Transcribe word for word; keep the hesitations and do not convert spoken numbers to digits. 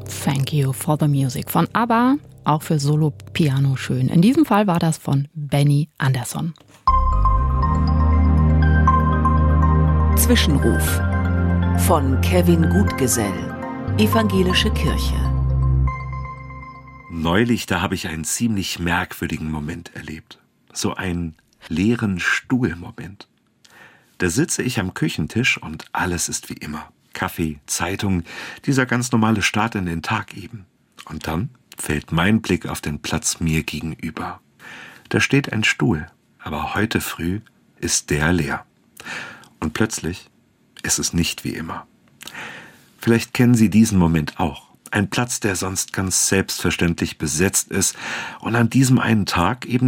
Thank You for the Music von ABBA, auch für Solo-Piano schön. In diesem Fall war das von Benny Andersson. Zwischenruf von Kevin Gutgesell, Evangelische Kirche. Neulich, da habe ich einen ziemlich merkwürdigen Moment erlebt. So einen leeren Stuhlmoment. Da sitze ich am Küchentisch und alles ist wie immer. Kaffee, Zeitung, dieser ganz normale Start in den Tag eben. Und dann fällt mein Blick auf den Platz mir gegenüber. Da steht ein Stuhl, aber heute früh ist der leer. Und plötzlich ist es nicht wie immer. Vielleicht kennen Sie diesen Moment auch. Ein Platz, der sonst ganz selbstverständlich besetzt ist und an diesem einen Tag eben